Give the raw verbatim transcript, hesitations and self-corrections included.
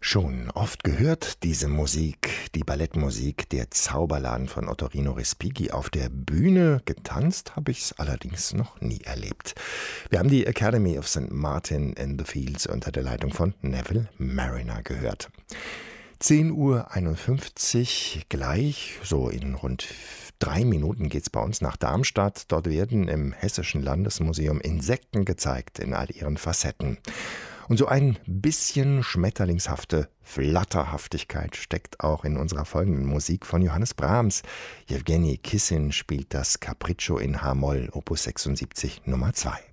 Schon oft gehört diese Musik, die Ballettmusik, der Zauberladen von Ottorino Respighi. Auf der Bühne getanzt habe ich es allerdings noch nie erlebt. Wir haben die Academy of Saint Martin in the Fields unter der Leitung von Neville Marriner gehört. zehn Uhr einundfünfzig, gleich, so in rund drei Minuten geht's bei uns nach Darmstadt. Dort werden im Hessischen Landesmuseum Insekten gezeigt in all ihren Facetten. Und so ein bisschen schmetterlingshafte Flatterhaftigkeit steckt auch in unserer folgenden Musik von Johannes Brahms. Jewgeni Kissin spielt das Capriccio in H-Moll, Opus sechsundsiebzig Nummer zwei.